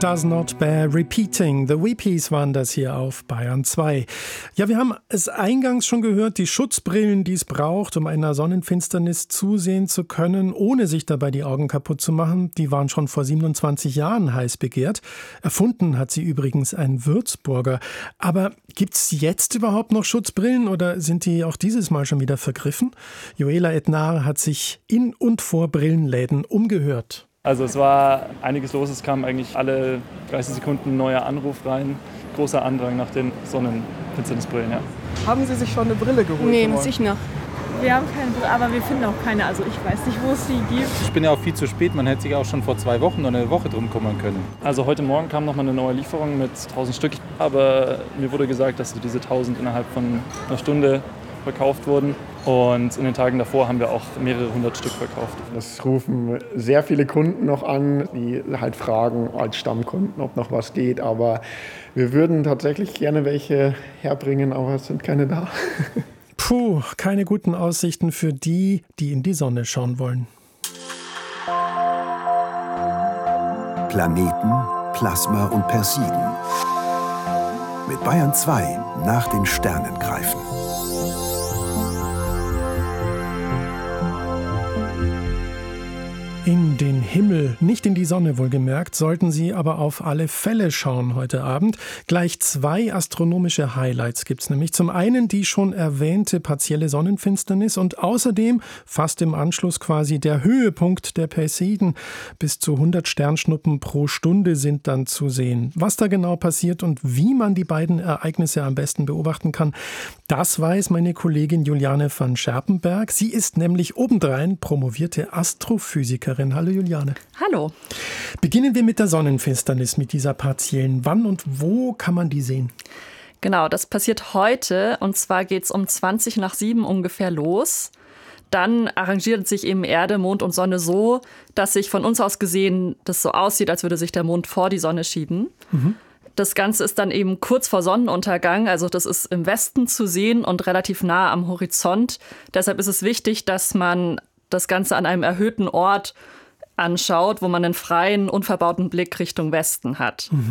Does Not Bear Repeating. The Weepies waren das hier auf Bayern 2. Ja, wir haben es eingangs schon gehört, die Schutzbrillen, die es braucht, um einer Sonnenfinsternis zusehen zu können, ohne sich dabei die Augen kaputt zu machen, die waren schon vor 27 Jahren heiß begehrt. Erfunden hat sie übrigens ein Würzburger. Aber gibt's jetzt überhaupt noch Schutzbrillen oder sind die auch dieses Mal schon wieder vergriffen? Joela Etnar hat sich in und vor Brillenläden umgehört. Also es war einiges los, es kam eigentlich alle 30 Sekunden ein neuer Anruf rein. Großer Andrang nach den Sonnenfinsternisbrillen, ja. Haben Sie sich schon eine Brille geholt? Nee, muss ich noch. Wir haben keine Brille, aber wir finden auch keine. Also ich weiß nicht, wo es die gibt. Ich bin ja auch viel zu spät, man hätte sich auch schon vor 2 Wochen oder eine Woche drum kümmern können. Also heute Morgen kam nochmal eine neue Lieferung mit 1000 Stück. Aber mir wurde gesagt, dass diese 1000 innerhalb von einer Stunde verkauft wurden. Und in den Tagen davor haben wir auch mehrere hundert Stück verkauft. Es rufen sehr viele Kunden noch an, die halt fragen als Stammkunden, ob noch was geht. Aber wir würden tatsächlich gerne welche herbringen, aber es sind keine da. Puh, keine guten Aussichten für die, die in die Sonne schauen wollen. Planeten, Plasma und Persiden. Mit Bayern 2 nach den Sternen greifen. In den Himmel, nicht in die Sonne wohlgemerkt, sollten Sie aber auf alle Fälle schauen heute Abend. Gleich 2 astronomische Highlights gibt's nämlich. Zum einen die schon erwähnte partielle Sonnenfinsternis und außerdem, fast im Anschluss quasi, der Höhepunkt der Perseiden. Bis zu 100 Sternschnuppen pro Stunde sind dann zu sehen. Was da genau passiert und wie man die beiden Ereignisse am besten beobachten kann, das weiß meine Kollegin Juliane van Scherpenberg. Sie ist nämlich obendrein promovierte Astrophysikerin. Hallo Juliane. Hallo. Beginnen wir mit der Sonnenfinsternis, mit dieser partiellen. Wann und wo kann man die sehen? Genau, das passiert heute und zwar geht es um 20 nach 7 ungefähr los. Dann arrangiert sich eben Erde, Mond und Sonne so, dass sich von uns aus gesehen das so aussieht, als würde sich der Mond vor die Sonne schieben. Mhm. Das Ganze ist dann eben kurz vor Sonnenuntergang, also das ist im Westen zu sehen und relativ nah am Horizont. Deshalb ist es wichtig, dass man das Ganze an einem erhöhten Ort anschaut, wo man einen freien, unverbauten Blick Richtung Westen hat.